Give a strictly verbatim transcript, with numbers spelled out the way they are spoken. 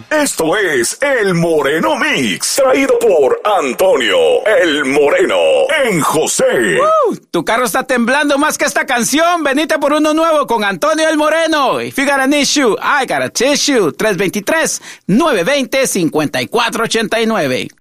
Esto es El Moreno Mix, traído por Antonio El Moreno en José. Uh, tu carro está temblando más que esta canción. Venite por uno nuevo con Antonio El Moreno. If you got an issue, I got a tissue. tres dos tres, nueve dos cero, cinco cuatro ocho nueve.